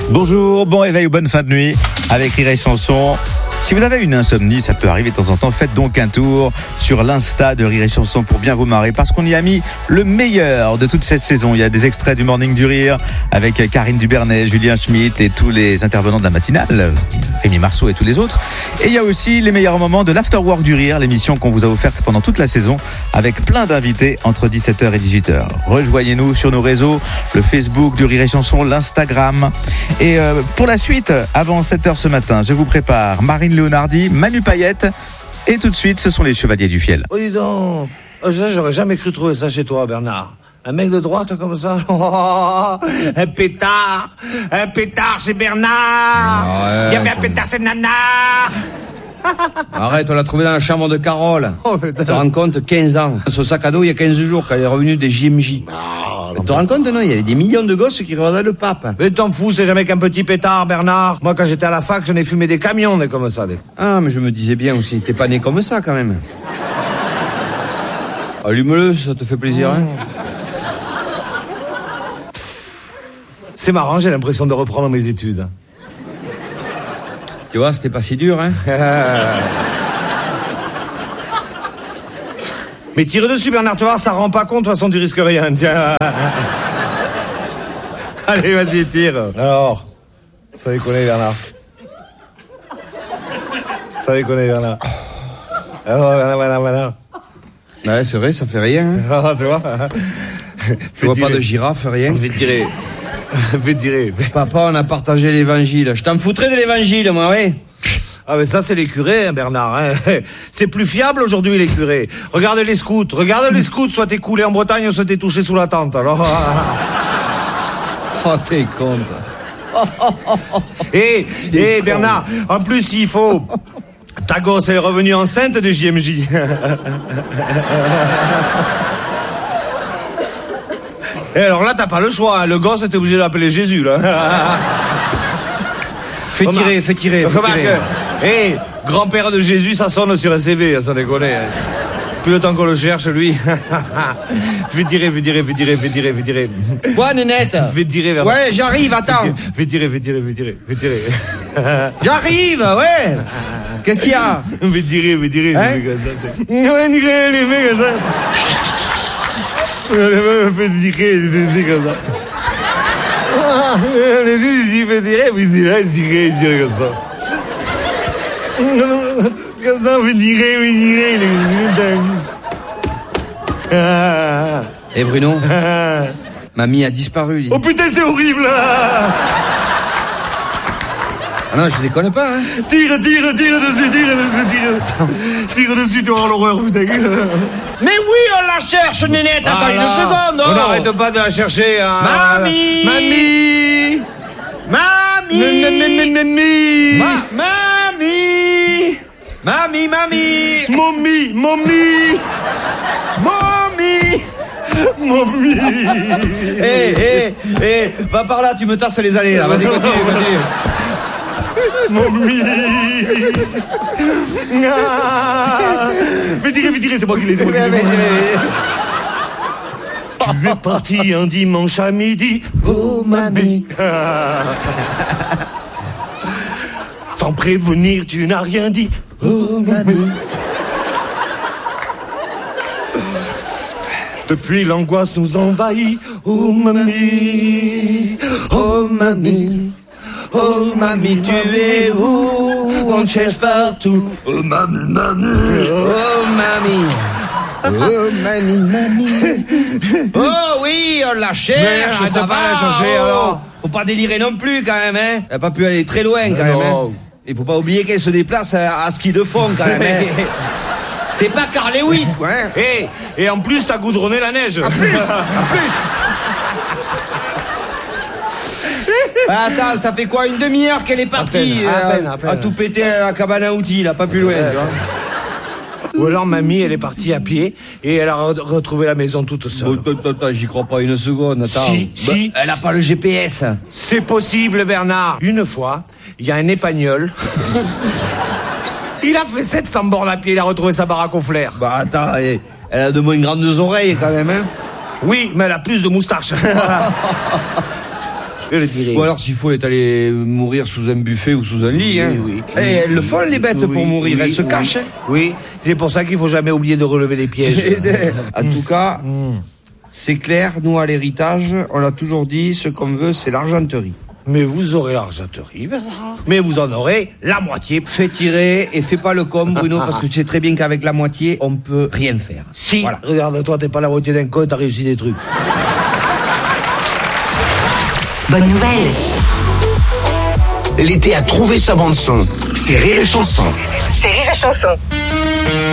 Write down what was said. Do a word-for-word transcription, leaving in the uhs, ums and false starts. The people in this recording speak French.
Bonjour, bon réveil ou bonne fin de nuit avec Rire et Chanson. Si vous avez une insomnie, ça peut arriver de temps en temps, faites donc un tour sur l'Insta de Rire et Chanson pour bien vous marrer, parce qu'on y a mis le meilleur de toute cette saison. Il y a des extraits du Morning du Rire avec Karine Dubernet, Julien Schmitt et tous les intervenants de la matinale, Rémi Marceau et tous les autres. Et il y a aussi les meilleurs moments de l'Afterwork du Rire, l'émission qu'on vous a offerte pendant toute la saison avec plein d'invités entre dix-sept heures et dix-huit heures. Rejoignez-nous sur nos réseaux, le Facebook du Rire et Chanson, l'Instagram. Et euh, pour la suite, avant sept heures ce matin, je vous prépare Marine Leonardi, Manu Payette, et tout de suite, ce sont les Chevaliers du Fiel. Oh, dis donc, oh, j'aurais jamais cru trouver ça chez toi, Bernard. Un mec de droite comme ça. Oh, un pétard, un pétard chez Bernard. Il y avait un pétard chez Nana. Arrête, on l'a trouvé dans la chambre de Carole. Oh, tu te rends compte, quinze ans. Son sac à dos, il y a quinze jours, quand elle est revenue des J M J. Oh, tu te rends compte, non? Il y avait des millions de gosses qui regardaient le pape. Mais t'en fous, c'est jamais qu'un petit pétard, Bernard. Moi, quand j'étais à la fac, j'en ai fumé des camions, des comme ça. Des... Ah, mais je me disais bien aussi, t'es pas né comme ça, quand même. Allume-le, ça te fait plaisir, hein? C'est marrant, j'ai l'impression de reprendre mes études. Tu vois, c'était pas si dur, hein? Mais tire dessus, Bernard, tu vois, ça rend pas compte, de toute façon, tu risques rien, tiens. Allez, vas-y, tire. Alors, ça déconne, Bernard. Ça déconne, Bernard. Alors, Bernard, Bernard, Bernard. Ouais, c'est vrai, ça fait rien, hein? Ah, tu vois? Tu vois pas de girafe, rien? Fais tirer. Fais tirer. Papa, on a partagé l'évangile. Je t'en foutrais de l'évangile, moi, oui. Ah, mais ça, c'est les curés, hein, Bernard. Hein. C'est plus fiable aujourd'hui, les curés. Regarde les scouts. Regarde les scouts, soit t'es coulé en Bretagne, soit t'es touché sous la tente. Alors. Oh, t'es con. Hé, hé, Bernard, en plus, il faut... Ta gosse, elle est revenue enceinte de J M J. Et alors là, t'as pas le choix. Hein. Le gosse, t'es obligé de l'appeler Jésus, là. Fais tirer, fais tirer, fais tirer. Hé, hey, grand-père de Jésus, ça sonne sur un C V, ça déconne. Hein. Plus le temps qu'on le cherche, lui. Fais tirer, fais tirer, fais tirer, fais tirer, fais tirer. Quoi, Nénette? Fais tirer vers... Ouais, j'arrive, attends. Fais tirer, fais tirer, fais tirer, fais tirer. J'arrive, ouais. Qu'est-ce qu'il y a? Fais tirer, fais tirer. Hein? Ouais, tirer, les mecs, ça. Fais tirer, les mecs, comme ça. Les gens, ils font tirer, mais ils disent, tirer, tirer comme ça. Comme ça, fais tirer, fais tirer. Eh Bruno, mamie a disparu. Lui. Oh putain, c'est horrible. Ah non, je déconne pas, hein. Tire, tire, tire dessus, tire dessus, tire. Tire dessus, tu vas voir l'horreur, putain. Mais oui, on la cherche, Nénette. Attends une seconde. On n'arrête pas de la chercher. Hein. Mamie. Mamie. Mamie. Mamie. Mamie. Mamie, mamie. Mommy, mommy. Mommy. Mommy. Hé, hé, hé, va par là, tu me tasses les allées, là. Vas-y, continue, continue. Mommy. Ah. Fais tirer, fais tirer, c'est moi qui les ai. Tu es parti un dimanche à midi. Oh, mamie. Sans prévenir, tu n'as rien dit. Oh, mamie. Depuis, l'angoisse nous envahit. Oh, mamie. Oh, mamie. Oh, mamie, tu es où? On te cherche partout. Oh, mamie, mamie. Oh, mamie. Oh, mamie, mamie. Oh, oui, on la cherche, Mais ça arrête va. pas la chercher, oh. alors. Faut pas délirer non plus, quand même, hein. Elle a pas pu aller très loin, quand Mais même, non. hein. Il faut pas oublier qu'elle se déplace à, à ski de fond, quand même, hein. C'est pas Carl Lewis, quoi, hein. Et, et en plus, t'as goudronné la neige. En plus, en plus. Bah, attends, ça fait quoi, une demi-heure qu'elle est partie? À peine, à euh, peine, à peine. à tout péter à la cabane à outils, là, pas plus loin, tu vois. Ou alors, mamie, elle est partie à pied et elle a re- retrouvé la maison toute seule. Oh, attends, attends, j'y crois pas une seconde, attends. Si, Bah, si. elle a pas le G P S. C'est possible, Bernard. Une fois, il y a un épagnol. Il a fait sept cents bornes à pied, il a retrouvé sa baraque au flair. Bah, attends, elle, elle a de moins grandes oreilles, quand même, hein. Oui, mais elle a plus de moustaches. Je le dirai. Ou alors s'il faut, elle est allée mourir sous un buffet ou sous un lit. Hein. Oui, oui. Et elles le font, les bêtes, Oui, pour mourir. oui, Elles se oui. cachent. Hein. Oui, c'est pour ça qu'il faut jamais oublier de relever les pièges. En tout cas, c'est clair, nous, à l'héritage, on l'a toujours dit, ce qu'on veut, c'est l'argenterie. Mais vous aurez l'argenterie, Bernard. Mais vous en aurez la moitié. Fais tirer et fais pas le con, Bruno, parce que tu sais très bien qu'avec la moitié, on peut rien faire. Si, Voilà. regarde, toi, t'es pas la moitié d'un con, t'as réussi des trucs. Bonne nouvelle. L'été a trouvé sa bande-son. C'est Rire et Chanson. C'est Rire et Chanson.